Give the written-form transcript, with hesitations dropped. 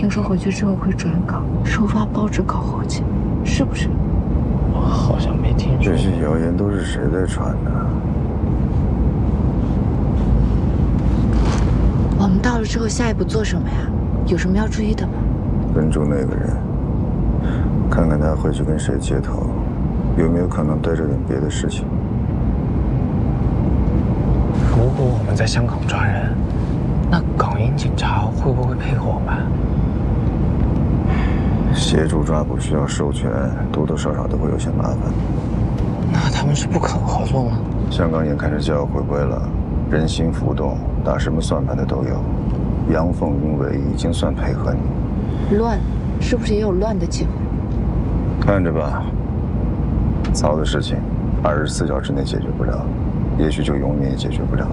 听说回去之后会转岗，收发报纸搞后勤，是不是？ 我好像没听说。 这些谣言都是谁在传的？ 我们到了之后，下一步做什么呀？有什么要注意的吗？ 跟住那个人，看看他会去跟谁接头，有没有可能带着点别的事情。 如果我们在香港抓人，那港英警察会不会配合我们？ 协助抓捕需要授权，多多少少都会有些麻烦。 那他们是不肯合作吗？ 香港眼看着就要回归了，人心浮动，打什么算盘的都有。阳奉阴违已经算配合你。 乱，是不是也有乱的机会？ 看着吧，曹的事情，24小时之内解决不了，也许就永远也解决不了。